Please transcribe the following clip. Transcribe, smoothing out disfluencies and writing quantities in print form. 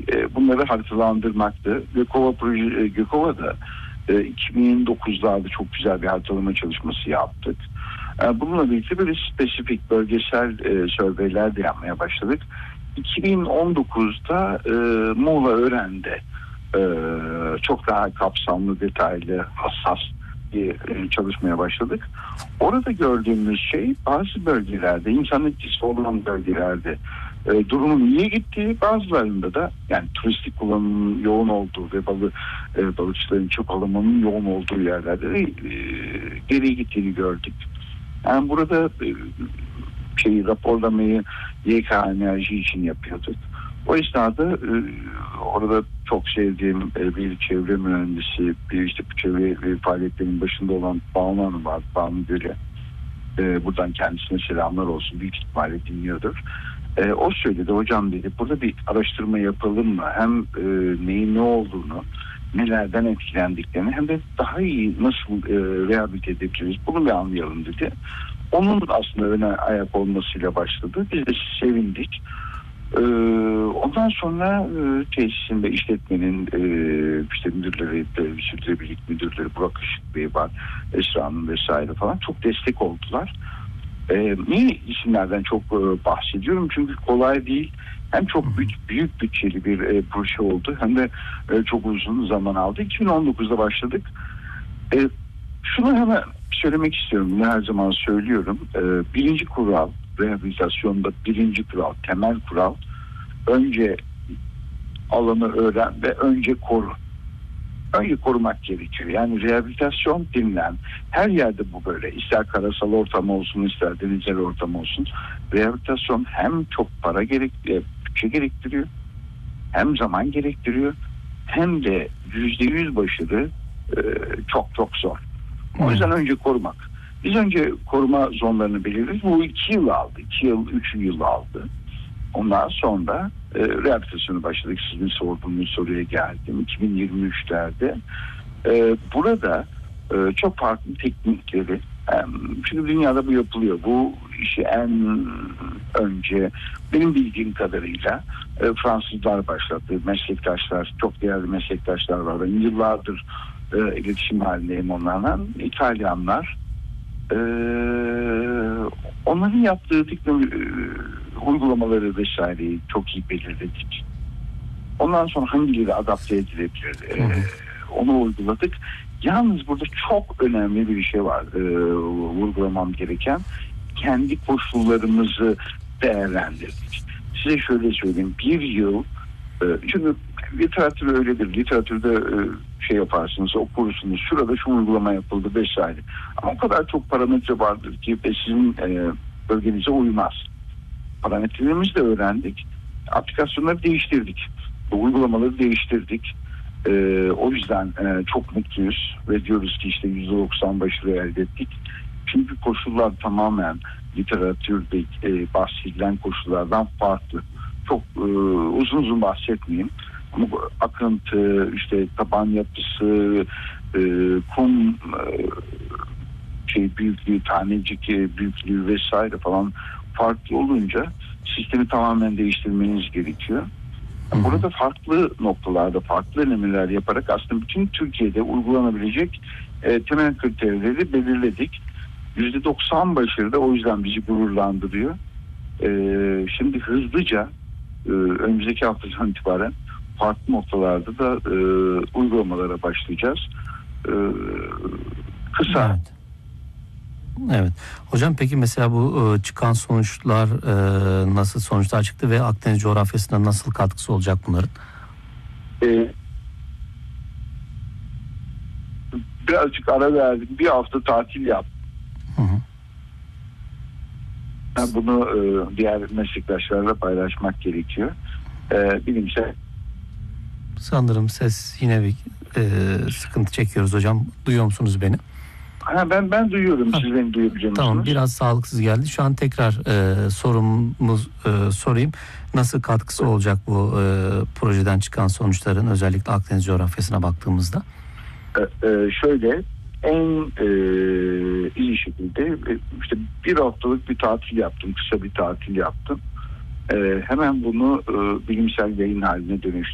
bunları haritalandırmaktı. Gökova'da 2009'larda çok güzel bir haritalama çalışması yaptık. Bununla birlikte böyle spesifik bölgesel surveyler de yapmaya başladık. 2019'da Muğla-Ören'de çok daha kapsamlı, detaylı, hassas bir çalışmaya başladık. Orada gördüğümüz şey bazı bölgelerde, insan etkisi olan bölgelerde durumun iyiye gittiği, bazılarında da yani turistik kullanımın yoğun olduğu ve balıkçıların çok alımının yoğun olduğu yerlerde geriye gittiğini gördük. Yani burada raporlamayı YK Enerji için yapıyorduk. O esnada orada çok sevdiğim bir çevre mühendisi, bir bu çevre faaliyetlerinin başında olan Banu Hanım var, Banu Gölü. Buradan kendisine selamlar olsun, büyük ihtimalle dinliyordur. O söyledi, hocam dedi, burada bir araştırma yapalım mı? Hem neyin ne olduğunu, nelerden etkilendiklerini, hem de daha iyi nasıl rehabilite edebiliriz, bunu bir anlayalım dedi. Onun aslında öne ayak olmasıyla başladı. Biz de sevindik. Ondan sonra tesisinde işletmenin müdürleri, sürdürülebilirlik müdürleri, Burak Işık Bey var, Esra Hanım vesaire falan çok destek oldular. Niye isimlerden çok bahsediyorum? Çünkü kolay değil. Hem çok büyük bütçeli bir proje oldu, hem de çok uzun zaman aldı. 2019'da başladık. Şunu hemen söylemek istiyorum. Bunu her zaman söylüyorum. Birinci kural, rehabilitasyonda birinci kural, temel kural, önce alanı öğren ve önce koru. Önce korumak gerekiyor. Yani rehabilitasyon denilen her yerde bu böyle. İster karasal ortam olsun, ister denizsel ortam olsun. Rehabilitasyon hem çok bütçe gerektiriyor, hem zaman gerektiriyor, hem de %100 başarı çok zor. O yüzden önce korumak. Biz önce koruma zonlarını belirledik. Bu 2 yıl aldı. 3 yıl aldı. Ondan sonra rehabilitasyonu başladık. Sizin sorduğunuz soruya geldim. 2023'lerde. Burada çok farklı teknikleri. Şimdi dünyada bu yapılıyor. Bu işi en önce benim bildiğim kadarıyla Fransızlar başlattı. Meslektaşlar, çok değerli meslektaşlar var. Ben yıllardır iletişim halindeyim onlarla. İtalyanlar, onların yaptığı uygulamaları vesaireyi çok iyi belirledik. Ondan sonra hangileri adapte edilebilir onu uyguladık. Yalnız burada çok önemli bir şey var vurgulamam gereken. Kendi koşullarımızı değerlendirdik. Size şöyle söyleyeyim. Bir yıl çünkü literatür öyledir. Literatürde yaparsınız, okursunuz. Şurada şu uygulama yapıldı vesaire. Ama o kadar çok parametre vardır ki ve sizin bölgenize uymaz. Parametrelerimizi de öğrendik. Aplikasyonları değiştirdik. Bu uygulamaları değiştirdik. O yüzden çok mutluyuz ve diyoruz ki %90 başarı elde ettik. Çünkü koşullar tamamen literatürde bahsedilen koşullardan farklı. Çok uzun bahsetmeyeyim. Ama bu akıntı, taban yapısı, kum büyüklüğü, tanecik büyüklüğü vesaire falan farklı olunca sistemi tamamen değiştirmeniz gerekiyor. Burada farklı noktalarda farklı denemeler yaparak aslında bütün Türkiye'de uygulanabilecek temel kriterleri belirledik. %90 başarıda, o yüzden bizi gururlandırıyor. Şimdi hızlıca önümüzdeki haftadan itibaren farklı noktalarda da uygulamalara başlayacağız. Kısa. Evet. Hocam peki mesela bu çıkan sonuçlar nasıl sonuçlar çıktı ve Akdeniz coğrafyasına nasıl katkısı olacak bunların? Birazcık ara verdim. Bir hafta tatil yaptım. Bunu diğer meslektaşlarla paylaşmak gerekiyor. Bilimsel. Sanırım ses yine bir sıkıntı çekiyoruz hocam. Duyuyor musunuz beni? Ben duyuyorum. Siz beni duyabiliyor musunuz? Tamam, biraz sağlıksız geldi. Şu an tekrar sorayım. Nasıl katkısı olacak bu projeden çıkan sonuçların, özellikle Akdeniz coğrafyasına baktığımızda? Şöyle, en iyi şekilde bir haftalık bir tatil yaptım. Kısa bir tatil yaptım. Hemen bunu bilimsel yayın haline dönüştürdüm.